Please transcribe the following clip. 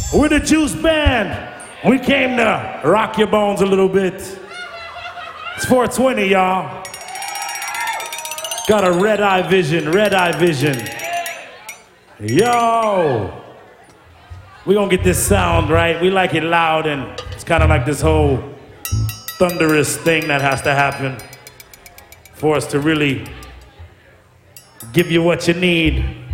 We're the Juice Band. We came to rock your bones a little bit. It's 420, y'all. Got a red-eye vision, red-eye vision. Yo! We gonna get this sound right. We like it loud, and it's kind of like this whole thunderous thing that has to happen for us to really give you what you need.